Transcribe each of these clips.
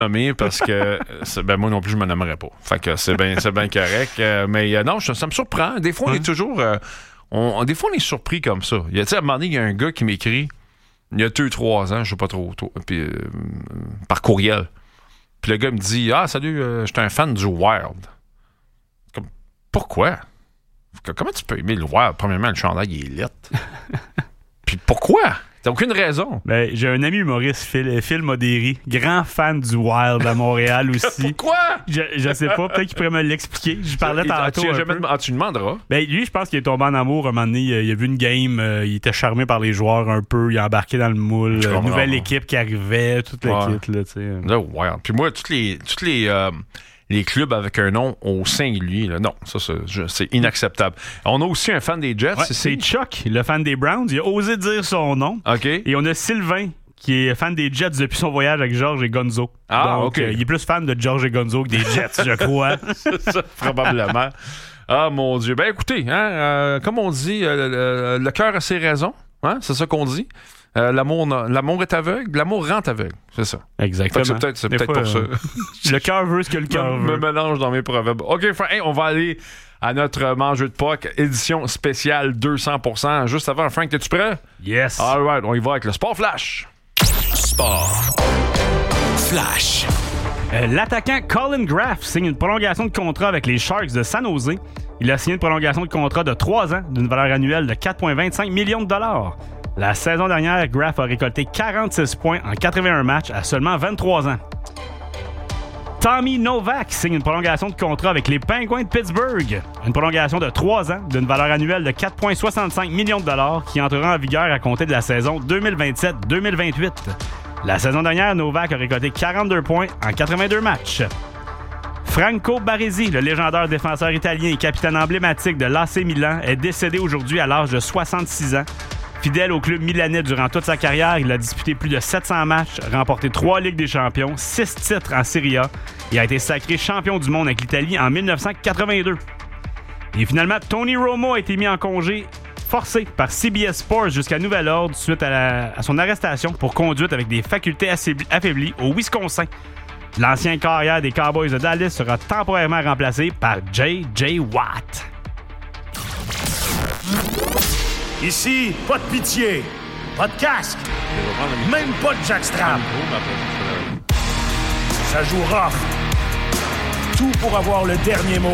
nommer parce que moi non plus, je me nommerais pas. Fait que c'est bien correct. Mais non, ça me surprend. Des fois, on est toujours... des fois, on est surpris comme ça. À un moment donné, il y a un gars qui m'écrit il y a 2-3 ans, je sais pas trop, puis, par courriel. Puis le gars me dit « Ah, salut, je suis un fan du Wild. » Comme, pourquoi? Comment tu peux aimer le Wild? Premièrement, le chandail, il est lit. Puis pourquoi? T'as aucune raison. Ben, j'ai un ami humoriste, Phil Modéry, grand fan du Wild à Montréal aussi. Pourquoi? Je sais pas, peut-être qu'il pourrait me l'expliquer. Je parlais tantôt. Tu demanderas. Ben, lui, je pense qu'il est tombé en amour. Un moment donné, il a vu une game, il était charmé par les joueurs un peu, il a embarqué dans le moule. Nouvelle équipe qui arrivait, toute l'équipe. Là, tu sais. Le Wild. Puis moi, tous les clubs avec un nom au singulier, là, non, ça, c'est inacceptable. On a aussi un fan des Jets. Ouais, c'est Chuck, le fan des Browns. Il a osé dire son nom. OK. Et on a Sylvain, qui est fan des Jets depuis son voyage avec George et Gonzo. Ah, donc, OK. Il est plus fan de George et Gonzo que des Jets, je crois. C'est ça, probablement. Ah, mon Dieu. Ben, écoutez, comme on dit, le cœur a ses raisons. Hein? C'est ça qu'on dit. L'amour est aveugle, l'amour rend aveugle, c'est ça. Exactement. C'est peut-être pour ça. Le cœur veut ce que le cœur veut. Me mélange dans mes proverbes. OK, Frank, on va aller à notre mangeux de Puck, édition spéciale 200%. Juste avant, Frank, es-tu prêt? Yes. All right, on y va avec le Sport Flash. Sport Flash. L'attaquant Colin Graff signe une prolongation de contrat avec les Sharks de San Jose. Il a signé une prolongation de contrat de 3 ans d'une valeur annuelle de 4,25 millions de dollars. La saison dernière, Graff a récolté 46 points en 81 matchs à seulement 23 ans. Tommy Novak signe une prolongation de contrat avec les Penguins de Pittsburgh. Une prolongation de 3 ans d'une valeur annuelle de 4,65 millions de dollars qui entrera en vigueur à compter de la saison 2027-2028. La saison dernière, Novak a récolté 42 points en 82 matchs. Franco Baresi, le légendaire défenseur italien et capitaine emblématique de l'AC Milan, est décédé aujourd'hui à l'âge de 66 ans. Fidèle au club milanais durant toute sa carrière, il a disputé plus de 700 matchs, remporté 3 Ligues des champions, 6 titres en Serie A et a été sacré champion du monde avec l'Italie en 1982. Et finalement, Tony Romo a été mis en congé forcé par CBS Sports jusqu'à nouvel ordre suite à son arrestation pour conduite avec des facultés affaiblies au Wisconsin. L'ancien carrière des Cowboys de Dallas sera temporairement remplacé par J.J. Watt. Ici, pas de pitié, pas de casque, même pas de jackstrap. Ça joue rough. Tout pour avoir le dernier mot.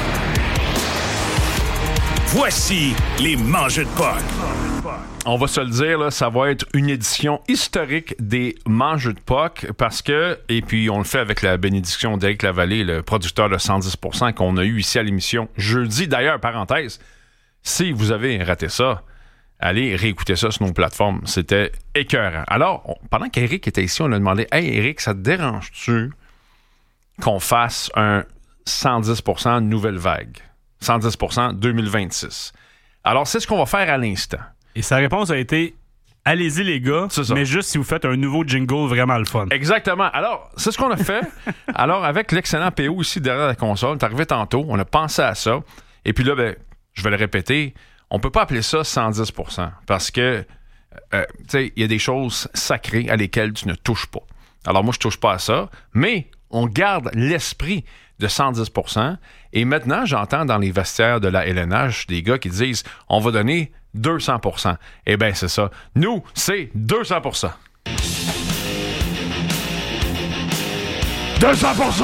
Voici les Mangeux de Puck. On va se le dire, là, ça va être une édition historique des Mangeux de Puck parce que, et puis on le fait avec la bénédiction d'Éric Lavallée, le producteur de 110% qu'on a eu ici à l'émission jeudi. D'ailleurs, parenthèse, si vous avez raté ça, allez réécouter ça sur nos plateformes. C'était écœurant. Alors, pendant qu'Éric était ici, on a demandé « Hey, Éric, ça te dérange-tu qu'on fasse un 110% nouvelle vague? 110% 2026. » Alors, c'est ce qu'on va faire à l'instant. Et sa réponse a été « Allez-y, les gars, mais juste si vous faites un nouveau jingle vraiment le fun. » Exactement. Alors, c'est ce qu'on a fait. Alors, avec l'excellent PO ici derrière la console, t'es arrivé tantôt, on a pensé à ça. Et puis là, je vais le répéter, on peut pas appeler ça 110% parce que, tu sais, il y a des choses sacrées à lesquelles tu ne touches pas. Alors, moi, je touche pas à ça, mais on garde l'esprit de 110%. Et maintenant, j'entends dans les vestiaires de la LNH des gars qui disent « On va donner 200%. » Eh bien, c'est ça. Nous, c'est 200%. 200%!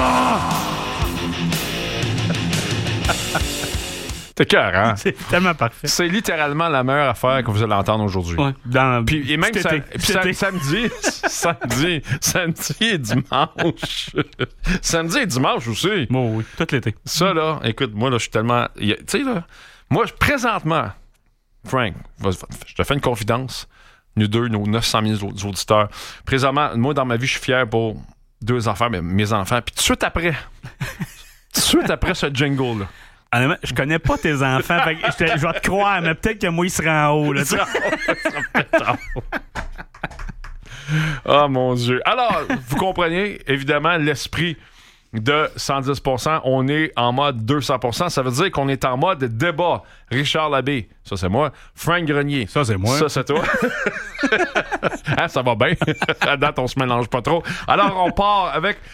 C'est cœur, hein? C'est tellement parfait. C'est littéralement la meilleure affaire que vous allez entendre aujourd'hui. Ouais, puis, et même samedi et dimanche. Samedi et dimanche aussi. Bon, oui, tout l'été. Ça, là, écoute, moi, là, je suis tellement... Tu sais, là, moi, présentement, Frank, je te fais une confidence. Nous deux, nos 900 000 auditeurs. Présentement, moi, dans ma vie, je suis fier pour 2 affaires, mes enfants. Puis tout de suite après ce jingle-là, honnêtement, je connais pas tes enfants, fait que je vais te croire, mais peut-être que moi, il sera en haut. Là, oh mon Dieu. Alors, vous comprenez, évidemment, l'esprit de 110%. On est en mode 200%. Ça veut dire qu'on est en mode débat. Richard Labbé, ça c'est moi. Frank Grenier, ça c'est moi. Ça c'est toi. Hein, ça va bien. À date, on se mélange pas trop. Alors, on part avec